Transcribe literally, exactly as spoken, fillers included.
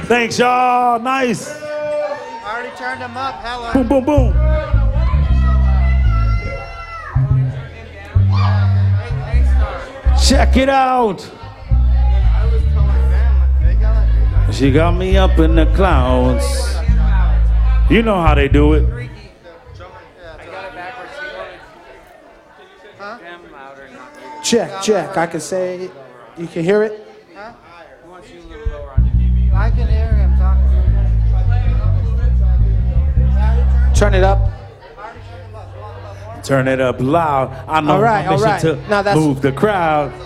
Thanks, y'all. Nice. I already turned them up. Hello. Boom, boom, boom. Check it out. She got me up in the clouds. You know how they do it. Check, check. I can say, you can hear it? Huh? I can hear him talking. Turn it up. Turn it up loud. I know All right, my mission all right. to Now that's- move the crowd.